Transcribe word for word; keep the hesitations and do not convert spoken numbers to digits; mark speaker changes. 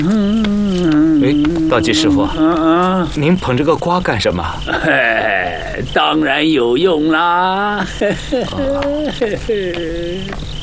Speaker 1: 哎，道济师傅，
Speaker 2: 嗯
Speaker 1: 您捧这个瓜干什么？
Speaker 2: 哎，当然有用啦。